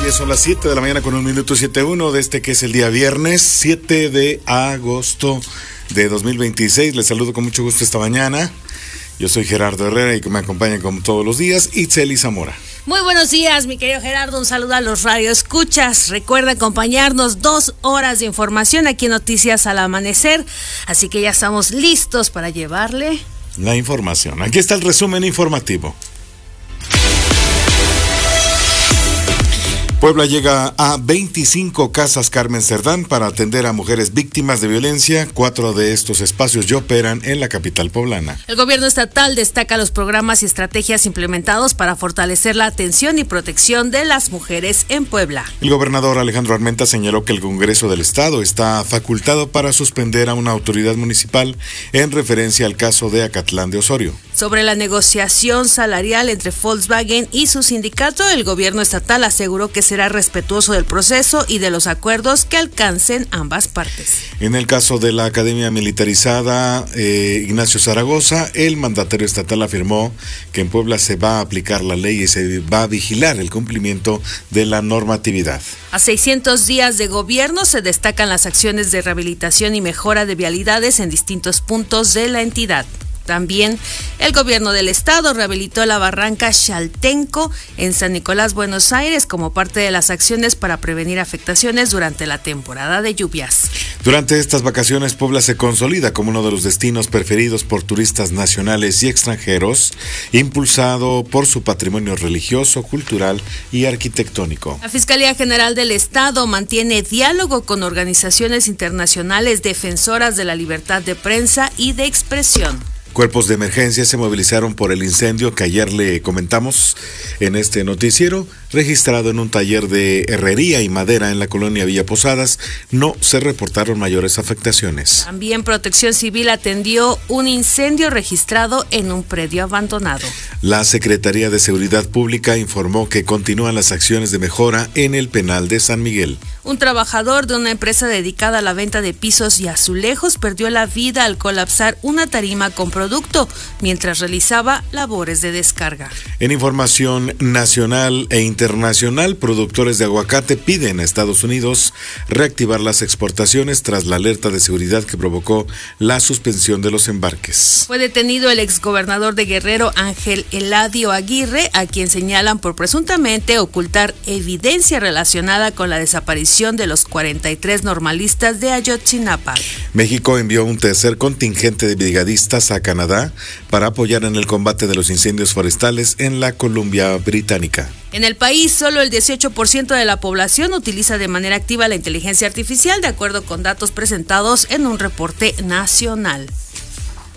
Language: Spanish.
Ya son las 7 de la mañana con 1:07 de este que es el día viernes 7 de agosto de 2026. Les saludo con mucho gusto esta mañana. Yo soy Gerardo Herrera y que me acompañan como todos los días, Itzeli Zamora. Muy buenos días, mi querido Gerardo. Un saludo a los radioescuchas. Recuerda acompañarnos 2 horas de información aquí en Noticias al Amanecer. Así que ya estamos listos para llevarle la información. Aquí está el resumen informativo. Puebla llega a 25 casas Carmen Cerdán para atender a mujeres víctimas de violencia. 4 de estos espacios ya operan en la capital poblana. El gobierno estatal destaca los programas y estrategias implementados para fortalecer la atención y protección de las mujeres en Puebla. El gobernador Alejandro Armenta señaló que el Congreso del Estado está facultado para suspender a una autoridad municipal en referencia al caso de Acatlán de Osorio. Sobre la negociación salarial entre Volkswagen y su sindicato, el gobierno estatal aseguró que será respetuoso del proceso y de los acuerdos que alcancen ambas partes. En el caso de la Academia Militarizada Ignacio Zaragoza, el mandatario estatal afirmó que en Puebla se va a aplicar la ley y se va a vigilar el cumplimiento de la normatividad. A 600 días de gobierno se destacan las acciones de rehabilitación y mejora de vialidades en distintos puntos de la entidad. También el gobierno del estado rehabilitó la barranca Xaltenco en San Nicolás, Buenos Aires, como parte de las acciones para prevenir afectaciones durante la temporada de lluvias. Durante estas vacaciones, Puebla se consolida como uno de los destinos preferidos por turistas nacionales y extranjeros, impulsado por su patrimonio religioso, cultural y arquitectónico. La Fiscalía General del Estado mantiene diálogo con organizaciones internacionales defensoras de la libertad de prensa y de expresión. Cuerpos de emergencia se movilizaron por el incendio que ayer le comentamos en este noticiero, registrado en un taller de herrería y madera en la colonia Villa Posadas. No se reportaron mayores afectaciones. También Protección Civil atendió un incendio registrado en un predio abandonado. La Secretaría de Seguridad Pública informó que continúan las acciones de mejora en el penal de San Miguel. Un trabajador de una empresa dedicada a la venta de pisos y azulejos perdió la vida al colapsar una tarima con producto mientras realizaba labores de descarga. En información nacional e internacional, productores de aguacate piden a Estados Unidos reactivar las exportaciones tras la alerta de seguridad que provocó la suspensión de los embarques. Fue detenido el exgobernador de Guerrero, Ángel Eladio Aguirre, a quien señalan por presuntamente ocultar evidencia relacionada con la desaparición de los 43 normalistas de Ayotzinapa. México envió un tercer contingente de brigadistas a Canadá para apoyar en el combate de los incendios forestales en la Columbia Británica. En el país, solo el 18% de la población utiliza de manera activa la inteligencia artificial, de acuerdo con datos presentados en un reporte nacional.